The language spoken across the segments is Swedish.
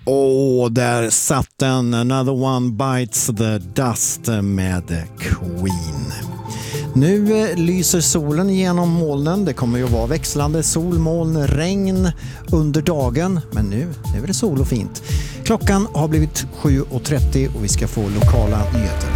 Där satt den. Another One Bites the Dust med Queen. Nu lyser solen genom molnen. Det kommer ju att vara växlande solmoln, regn under dagen. Men nu är det sol och fint. Klockan har blivit 7:30 och vi ska få lokala nyheter.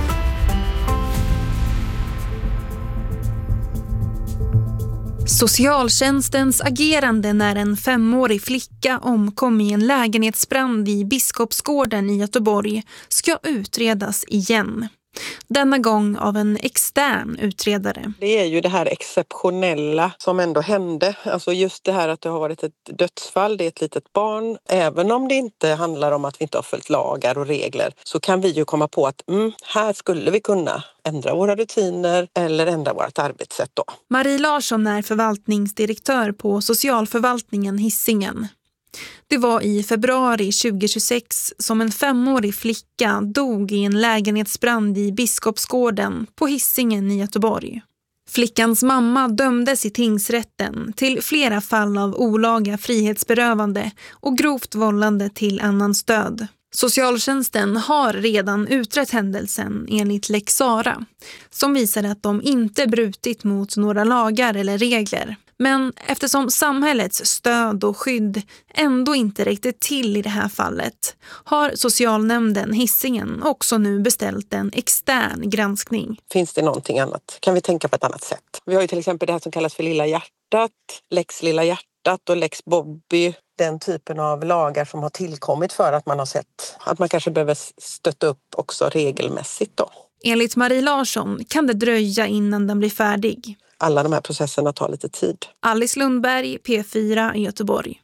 Socialtjänstens agerande när en 5-årig flicka omkom i en lägenhetsbrand i Biskopsgården i Göteborg ska utredas igen. Denna gång av en extern utredare. Det är ju det här exceptionella som ändå hände. Alltså just det här att det har varit ett dödsfall, det är ett litet barn. Även om det inte handlar om att vi inte har följt lagar och regler så kan vi ju komma på att här skulle vi kunna ändra våra rutiner eller ändra vårt arbetssätt då. Marie Larsson är förvaltningsdirektör på socialförvaltningen Hisingen. Det var i februari 2026 som en 5-årig flicka dog i en lägenhetsbrand i Biskopsgården på Hisingen i Göteborg. Flickans mamma dömdes i tingsrätten till flera fall av olaga frihetsberövande och grovt vållande till annans död. Socialtjänsten har redan utrett händelsen enligt Lex Sara, som visade att de inte brutit mot några lagar eller regler. Men eftersom samhällets stöd och skydd ändå inte räckte till i det här fallet har socialnämnden Hisingen också nu beställt en extern granskning. Finns det någonting annat? Kan vi tänka på ett annat sätt? Vi har ju till exempel det här som kallas för Lilla hjärtat, Lex Lilla hjärtat och Lex Bobby. Den typen av lagar som har tillkommit för att man har sett att man kanske behöver stötta upp också regelmässigt då. Enligt Marie Larsson kan det dröja innan den blir färdig. Alla de här processerna tar lite tid. Alice Lundberg, P4 i Göteborg.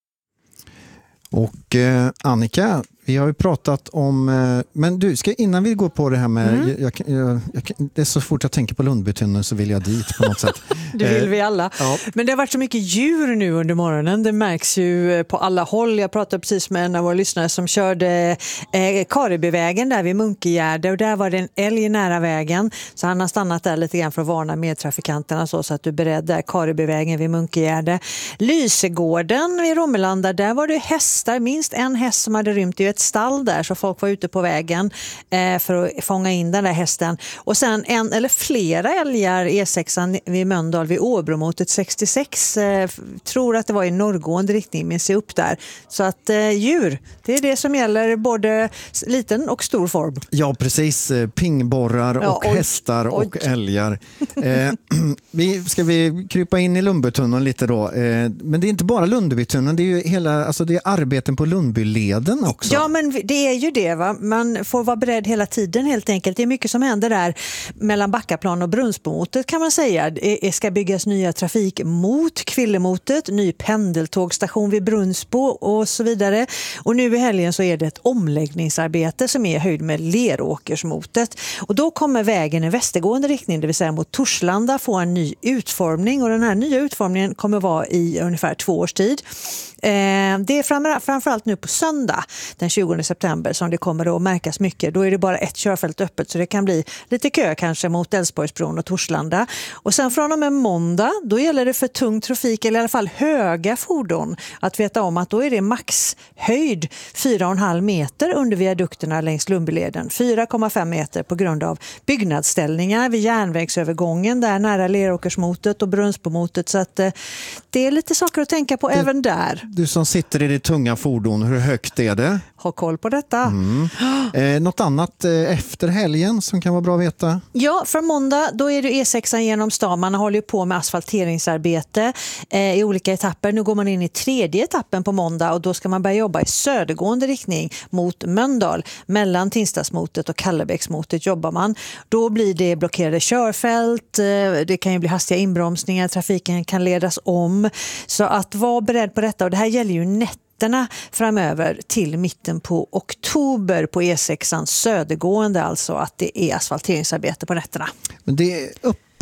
Och Annika, vi har ju pratat om, men du, innan vi går på det här med, det är så fort jag tänker på Lundbytunneln så vill jag dit på något sätt. Det vill vi alla. Ja. Men det har varit så mycket djur nu under morgonen, det märks ju på alla håll. Jag pratade precis med en av våra lyssnare som körde Karibyvägen där vid Munkegärde och där var det en älg nära vägen. Så han har stannat där lite grann för att varna medtrafikanterna så att du är beredd där, Karibyvägen vid Munkegärde. Lysegården vid Romelanda, där var det hästar, minst en häst som hade rymt i ett stall där så folk var ute på vägen för att fånga in den där hästen. Och sen en eller flera älgar E6 vid Mölndal vid Åbromotet 66 tror att det var i norrgående riktning men se upp där. Så att djur, det är det som gäller både liten och stor form. Ja, precis. Pingborrar och hästar och älgar. Ska vi krypa in i Lundbytunneln lite då? Men det är inte bara Lundbytunneln, det är ju det är arbeten på Lundbyleden också. Ja, men det är ju det, va? Man får vara beredd hela tiden helt enkelt. Det är mycket som händer där mellan Backaplan och Brunnsbomotet kan man säga. Det ska byggas nya trafik mot Kvillemotet, ny pendeltågstation vid Brunnsbo och så vidare. Och nu i helgen så är det ett omläggningsarbete som är höjd med Leråkersmotet. Och då kommer vägen i västergående riktning, det vill säga mot Torslanda, få en ny utformning. Och den här nya utformningen kommer vara i ungefär 2 års tid. Det är framförallt nu på söndag den 20 september som det kommer att märkas mycket. Då är det bara ett körfält öppet så det kan bli lite kö kanske mot Älvsborgsbron och Torslanda. Och sen från och med måndag då gäller det för tung trafik eller i alla fall höga fordon att veta om att då är det maxhöjd 4,5 meter under viadukterna längs Lundbyleden. 4,5 meter på grund av byggnadsställningar vid järnvägsövergången där nära Leråkersmotet och Brunnsbomotet. Så att det är lite saker att tänka på även där. Du som sitter i det tunga fordon, hur högt är det? Ha koll på detta. Något annat efter helgen som kan vara bra att veta? Ja, för måndag då är det E6 genom stan. Man håller ju på med asfalteringsarbete i olika etapper. Nu går man in i 3:e etappen på måndag och då ska man börja jobba i södergående riktning mot Mölndal. Mellan Tinstadsmotet och Kallebäcksmotet jobbar man. Då blir det blockerade körfält, det kan ju bli hastiga inbromsningar, trafiken kan ledas om. Så att vara beredd på detta, och det här gäller ju nätterna framöver till mitten på oktober på E6 södergående, alltså att det är asfalteringsarbete på nätterna. Men det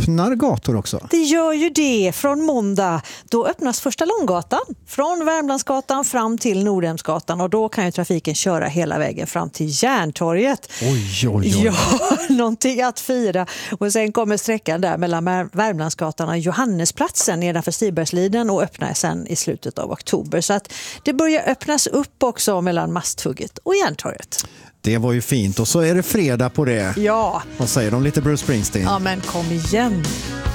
öppnar gator också. Det gör ju det. Från måndag då öppnas första Långgatan från Värmlandsgatan fram till Nordhemsgatan och då kan ju trafiken köra hela vägen fram till Järntorget. Oj. Ja, någonting att fira. Och sen kommer sträckan där mellan Värmlandsgatan och Johannesplatsen nedanför Stibergsliden och öppnar sen i slutet av oktober. Så att det börjar öppnas upp också mellan Masthugget och Järntorget. Det var ju fint och så är det fredag på det. Ja. Vad säger de lite Bruce Springsteen? Ja men kom igen.